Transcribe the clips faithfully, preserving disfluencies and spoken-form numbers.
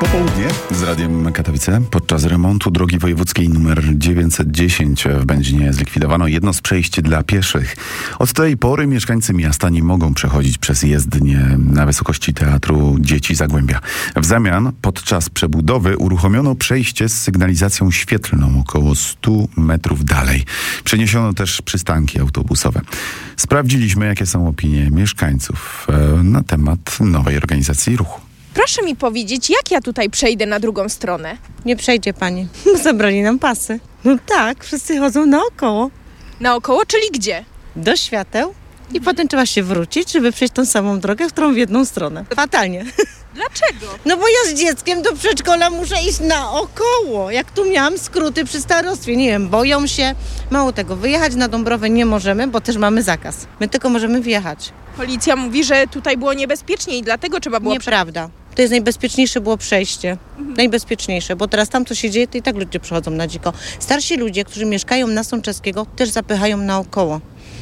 Popołudnie z Radiem Katowice. Podczas remontu drogi wojewódzkiej nr dziewięćset dziesięć w Będzinie zlikwidowano jedno z przejść dla pieszych. Od tej pory mieszkańcy miasta nie mogą przechodzić przez jezdnię na wysokości Teatru Dzieci Zagłębia. W zamian podczas przebudowy uruchomiono przejście z sygnalizacją świetlną około stu metrów dalej. Przeniesiono też przystanki autobusowe. Sprawdziliśmy, jakie są opinie mieszkańców na temat nowej organizacji ruchu. Proszę mi powiedzieć, jak ja tutaj przejdę na drugą stronę? Nie przejdzie pani. Zabrali nam pasy. No tak, wszyscy chodzą naokoło. Naokoło, czyli gdzie? Do świateł i potem trzeba się wrócić, żeby przejść tą samą drogę, w którą w jedną stronę. Fatalnie. Dlaczego? No bo ja z dzieckiem do przedszkola muszę iść naokoło. Jak tu miałam skróty przy starostwie, nie wiem, boją się. Mało tego, wyjechać na Dąbrowę nie możemy, bo też mamy zakaz. My tylko możemy wjechać. Policja mówi, że tutaj było niebezpiecznie i dlatego trzeba było... Nieprawda. To jest najbezpieczniejsze było przejście. Mhm. Najbezpieczniejsze, bo teraz tam co się dzieje, to i tak ludzie przechodzą na dziko. Starsi ludzie, którzy mieszkają na Sączewskiego, też zapychają naokoło.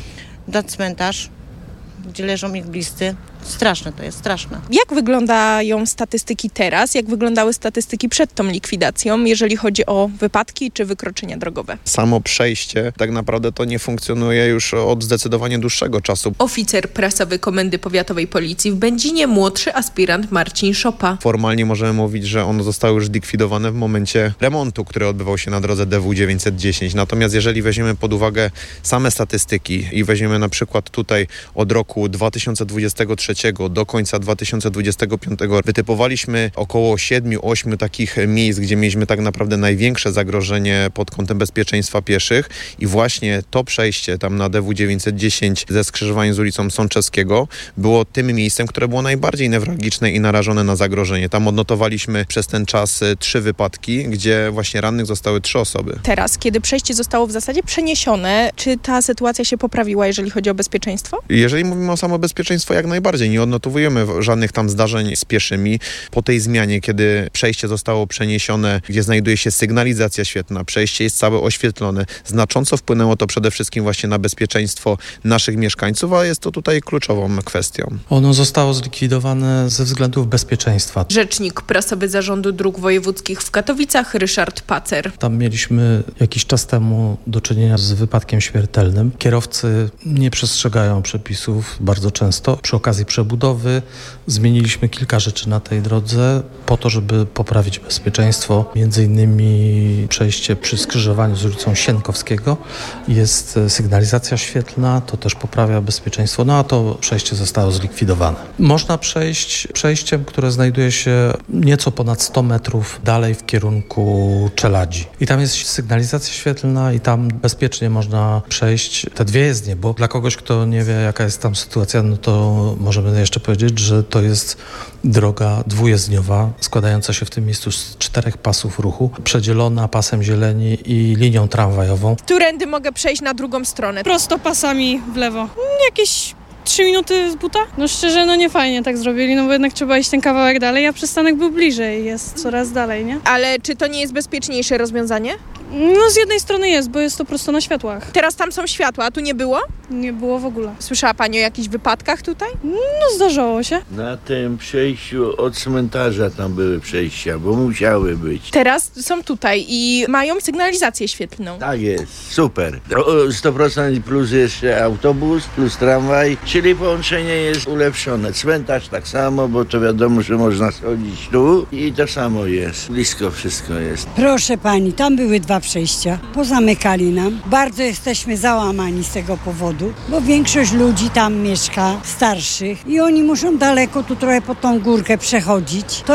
Na cmentarz, gdzie leżą ich bliscy. Straszne to jest, straszne. Jak wyglądają statystyki teraz? Jak wyglądały statystyki przed tą likwidacją, jeżeli chodzi o wypadki czy wykroczenia drogowe? Samo przejście tak naprawdę to nie funkcjonuje już od zdecydowanie dłuższego czasu. Oficer prasowy Komendy Powiatowej Policji w Będzinie, młodszy aspirant Marcin Szopa. Formalnie możemy mówić, że one zostały już zlikwidowane w momencie remontu, który odbywał się na drodze D W dziewięćset dziesięć. Natomiast jeżeli weźmiemy pod uwagę same statystyki i weźmiemy na przykład tutaj od roku dwa tysiące dwudziestego trzeciego do końca dwa tysiące dwudziestego piątego wytypowaliśmy około siedmiu, ośmiu takich miejsc, gdzie mieliśmy tak naprawdę największe zagrożenie pod kątem bezpieczeństwa pieszych i właśnie to przejście tam na D W dziewięćset dziesięć ze skrzyżowaniem z ulicą Sączewskiego było tym miejscem, które było najbardziej newralgiczne i narażone na zagrożenie. Tam odnotowaliśmy przez ten czas trzy wypadki, gdzie właśnie rannych zostały trzy osoby. Teraz, kiedy przejście zostało w zasadzie przeniesione, czy ta sytuacja się poprawiła, jeżeli chodzi o bezpieczeństwo? Jeżeli mówimy o samo bezpieczeństwo, jak najbardziej. Nie odnotowujemy żadnych tam zdarzeń z pieszymi. Po tej zmianie, kiedy przejście zostało przeniesione, gdzie znajduje się sygnalizacja świetlna, przejście jest całe oświetlone, znacząco wpłynęło to przede wszystkim właśnie na bezpieczeństwo naszych mieszkańców, a jest to tutaj kluczową kwestią. Ono zostało zlikwidowane ze względów bezpieczeństwa. Rzecznik prasowy Zarządu Dróg Wojewódzkich w Katowicach Ryszard Pacer. Tam mieliśmy jakiś czas temu do czynienia z wypadkiem śmiertelnym. Kierowcy nie przestrzegają przepisów bardzo często. Przy okazji przebudowy zmieniliśmy kilka rzeczy na tej drodze po to, żeby poprawić bezpieczeństwo. Między innymi przejście przy skrzyżowaniu z ulicą Sienkowskiego. Jest sygnalizacja świetlna, to też poprawia bezpieczeństwo, no a to przejście zostało zlikwidowane. Można przejść przejściem, które znajduje się nieco ponad sto metrów dalej w kierunku Czeladzi. I tam jest sygnalizacja świetlna i tam bezpiecznie można przejść te dwie jezdnie, bo dla kogoś, kto nie wie, jaka jest tam sytuacja, no to możemy jeszcze powiedzieć, że to jest droga dwujezdniowa, składająca się w tym miejscu z czterech pasów ruchu, przedzielona pasem zieleni i linią tramwajową. Którędy mogę przejść na drugą stronę? Prosto pasami w lewo. Jakieś trzy minuty z buta? No szczerze, no nie fajnie tak zrobili, no bo jednak trzeba iść ten kawałek dalej, a przystanek był bliżej, jest coraz dalej, nie? Ale czy to nie jest bezpieczniejsze rozwiązanie? No z jednej strony jest, bo jest to prosto na światłach. Teraz tam są światła, a tu nie było? Nie było w ogóle. Słyszała pani o jakichś wypadkach tutaj? No zdarzało się. Na tym przejściu od cmentarza tam były przejścia, bo musiały być. Teraz są tutaj i mają sygnalizację świetlną. Tak jest, super. O sto procent plus jeszcze autobus, plus tramwaj, czyli połączenie jest ulepszone. Cmentarz tak samo, bo to wiadomo, że można schodzić tu i to samo jest. Blisko wszystko jest. Proszę pani, tam były dwa przejścia. Pozamykali nam. Bardzo jesteśmy załamani z tego powodu, bo większość ludzi tam mieszka, starszych i oni muszą daleko tu trochę po tą górkę przechodzić. To